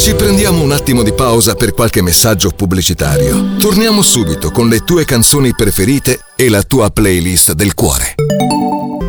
Ci prendiamo un attimo di pausa per qualche messaggio pubblicitario. Torniamo subito con le tue canzoni preferite e la tua playlist del cuore.